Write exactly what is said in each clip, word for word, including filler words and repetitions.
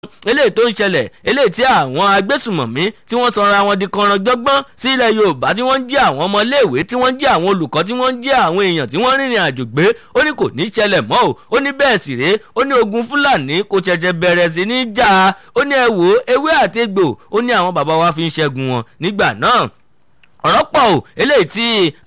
eléyìí tó ń ṣẹlẹ̀ eléyìí tí àwọn agbésùmọ̀mí tí wọ́n sọra wọn di kọ̀rọ̀jọ̀gbọ́n sí ilẹ̀ Yorùbá tí wọ́n ń jí àwọn ọmọléèwé tí wọ́n ń jí àwọn olùkọ́ tí wọ́n ń jí àwọn èèyàn tí wọ́n rìnrìn àjò gbé ó ní kò ní ṣẹlẹ̀ mọ́ o ó ní bẹ́ẹ̀ sì rèé ó ní ogun Fúlàní kò ṣẹ̀ṣẹ̀ bẹ̀rẹ̀ sí ní jà ó ní ẹ wò ó ewé àti egbò ó ní àwọn bàbá wa fi ń ṣẹ́gun wọn nígbà náà ọ̀rọ̀ pọ̀ o eléyìí tí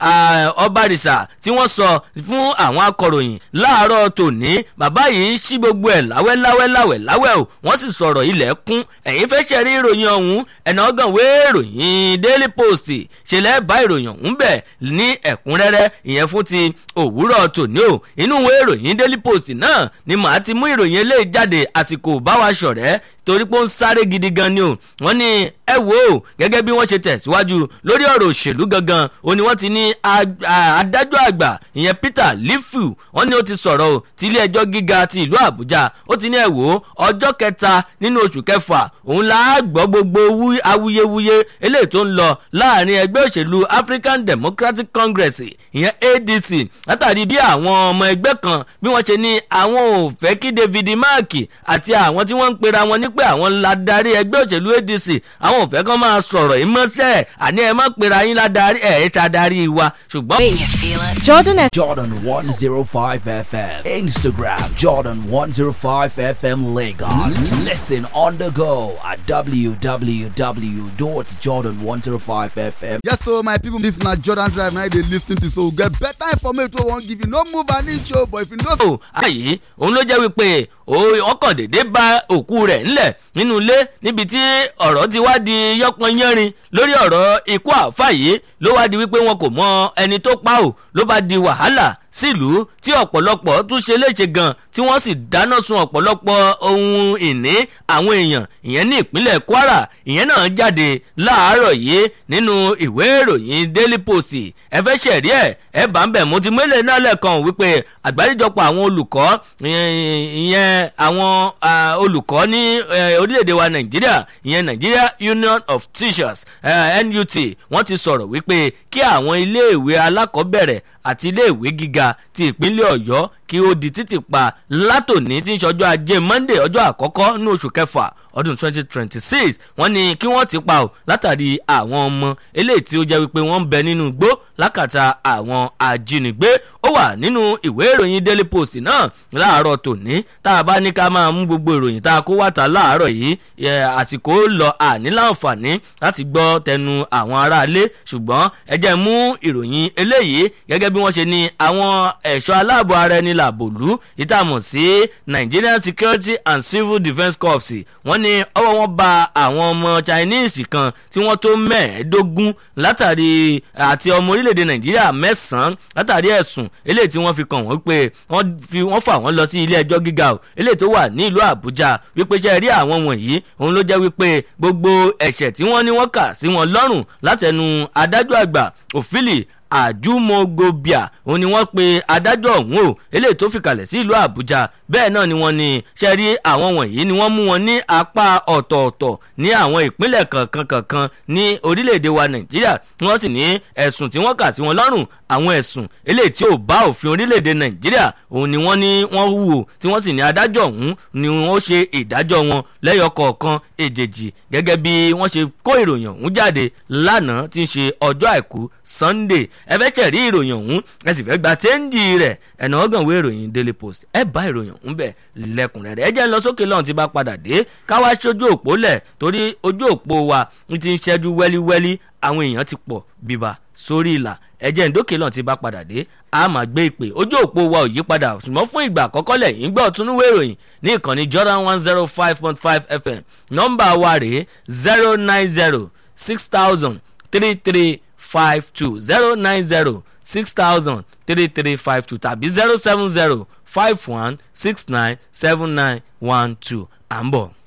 Ọbàrìṣà tí wọ́n sọ fún àwọn akọ̀ròyìn láàárọ̀ tòní bàbá yìí ṣí gbogbo ẹ̀ láwẹ́ láwẹ́ láwẹ́ láwẹ́ o wọ́n sì sọ̀rọ̀ ilẹ̀ kún ẹ̀yin fẹ́ ṣe rí ìròyìn ọ̀hún ẹ̀nà ọ̀gàn wé ìròyìn Daily Post ṣẹlẹ̀ bá ìròyìn ọ̀hún bẹ̀ ní ẹ̀kúnrẹ́rẹ́ ìyẹn fún ti òwúrọ̀ tòní o inú ìwé ìròyìn Daily Post náà ni màá ti mú ìròyìn eléyìí jáde àsìkò báwa ṣọ̀rẹ́ torí pé ó ń sáré gidi gan ni o wọ́n ní ẹ wò ó gẹ́gẹ́ bí wọ́n ṣe tẹ̀síwájú lórí ọ̀rọ̀ òṣèlú gangan ó ní wọ́n ti ní adájọ́ àgbà ìyẹn Peter Lifu wọ́n ní ó ti sọ̀rọ̀ o ti ilé ẹjọ́ gíga ti ìlú Àbújá ó ti ní ẹ wò ó ọjọ́ kẹta nínú oṣù kẹfà òun la gbọ́ gbogbo awuyewuye eléyìí tó ń lọ láàrin ẹgbẹ́ òṣèlú African Democratic Congress ìyẹn A D C látàrí bí àwọn ọmọ ẹgbẹ́ kan bí wọ́n ṣe ní àwọn ò fẹ́ kí David Mark àti àwọn tí wọ́n ń pera wọn ní pé àwọn ládarí ẹgbẹ́ òṣèlú A D C àwọn ò fẹ́ kán máa sọ̀rọ̀ ìmọ̀ṣẹ́ àní ẹ má pera yín ládarí ẹ̀ ẹ́ ṣàdarí wa ṣùgbọ́n. Jordan Jordan one oh five F M Instagram Jordan one oh five F M Lagos. Listen on the go at w w w dot jordan one oh five F M. Yes, so my people, this na Jordan Drive now they listen to, so we get better information we won't give you. No move an inch, but if you know. Ayi òun ló jẹ́ wípé ọkàn dédé bá òkú rẹ̀ ńlẹ̀ nínú ilé níbi tí ọ̀rọ̀ ti wá di yọpọn yánrin lórí ọ̀rọ̀ ikú àáfà yìí ló wá di wípé wọn kò mọ ẹni tó pa ò ló bá di wàhálà sílùú tí ọ̀pọ̀lọpọ̀ tún ṣe léṣe gan tí wọ́n sì dáná sun ọ̀pọ̀lọpọ̀ ohun ìní àwọn èèyàn ìyẹn ní ìpínlẹ̀ Kwara ìyẹn náà jáde láàárọ̀ yìí nínú ìwé ìròyìn Daily Post ẹ fẹ́ ṣẹ̀rí ẹ̀ ẹ bá ń bẹ̀ mo ti mélòó náà lẹ́ẹ̀kan wípé àgbáríjọpọ̀ àwọn olùkọ́ ìyẹn àwọn olùkọ́ ní orílẹ̀-èdè wa Nàìjíríà ìyẹn Nigeria Union of Teachers N U T wọ́n ti sọ̀rọ̀ wípé kí àwọn iléèwé alákọ̀ọ́bẹ̀rẹ̀ àti iléèwé gíga ti ìpínlẹ̀ Ọ̀yọ́ kí ó di títì pa látòní tí ń ṣọjọ́ ajé Monday ọjọ́ àkọ́kọ́ ní oṣù kẹfà ọdún twenty twenty six wọ́n ní kí wọ́n ti pa ò látàrí àwọn ọmọ eléyìí tí ó jẹ́ wípé wọ́n ń bẹ nínú igbó lákàtà àwọn ajínigbé ó wà nínú ìwé ìròyìn Daily Post náà láàárọ̀ tòní tá a bá ní ká máa mú gbogbo ìròyìn tá a kó wá ta láàárọ̀ yìí àsìkò lọ àní láǹfààní láti gbọ́ tẹnu àwọn aráalé ṣùgbọ́n ẹ jẹ́ mú ìròyìn eléyìí gẹ́gẹ́ bí wọ́n ṣe ní àwọn ẹ̀ṣọ́ aláàbò ara ẹni làbòlú ìtààmú sí Nigerian Security and Civil Defence Corps wọ́n ní ọwọ́ wọn bá àwọn ọmọ Chinese kan tí wọ́n tó mẹ́ẹ̀ẹ́dógún látàrí àti ọmọ orílẹ̀-èdè Nàìjíríà mẹ́sàn-án látàrí ẹ̀sùn eléyìí tí wọ́n fi kàn wọ́n pé wọ́n fà wọ́n lọ sí ilé ẹjọ́ gíga o eléyìí tó wà ní ìlú Àbújá wípé ṣe rí àwọn wọ̀nyí òun ló jẹ́ wípé gbogbo ẹ̀ṣẹ̀ tí wọ́n ní wọ́n kà sí wọn lọ́rùn látẹnu adájọ́ àgbà Òfìlì Àjùmọ̀gòbíà òun ni wọ́n pe adájọ́ ọ̀hún o eléyìí tó fìkàlẹ̀ sí ìlú Àbújá bẹ́ẹ̀ náà ni wọ́n ní ṣe rí àwọn wọ̀nyí ni wọ́n mú wọn ní apá ọ̀tọ̀ọ̀tọ̀ ní àwọn ìpínlẹ̀ kankan kankan ní orílẹ̀-èdè wa Nàìjíríà wọ́n sì ní ẹ̀sùn tí wọ́n kà sí wọn lọ́rùn àwọn ẹ̀sùn eléyìí tí ò bá òfin orílẹ̀-èdè Nàìjíríà òun ni wọ́n ní wọ́n hù o tí wọ́n sì ní adájọ́ ọ̀hún ni wọ́n ṣe ìdájọ́ wọn lẹ́yọ kọ̀ọ̀kan èjèèjì gẹ́gẹ́ bí wọ́n ṣe kó ìròyìn ọ̀hún jáde lánàá tí ń ṣe ọjọ́ àìkú Sunday ẹ fẹ́ ṣẹ̀rí ìròyìn ọ̀hún ẹ sì fẹ́ gba téńjì rẹ̀ ẹ̀nà ọ̀gànwé ìròyìn Daily Post ẹ bá ìròyìn ọ̀hún bẹ̀ lẹ́kùnrẹ́rẹ́ ẹ jẹ́ ń lọ sókè lọ́hùn tí bá padà dé káwá ṣojú òpó lẹ̀ torí ojú òpó wa ń ti ń ṣẹ́jú wẹ́líwẹ́lí àwọn èèyàn ti pọ̀ bíbá sórí ìlà ẹ jẹ́ ń dókè lọ́hùn tí bá padà dé a máa gbé ìpè ojú òpó wa ò yí padà ṣùgbọ́n fún ìgbà àkọ́kọ́ lẹ́yìn gbọ́ túnúwé ìròyìn ní ìkànnì Jordan one zero five point five F M nọ́mbà wa rèé zero nine zero six thousand three three five two zero nine zero six thousand three three five two tàbí zero seven zero five one six nine seven nine one two à ń bọ̀.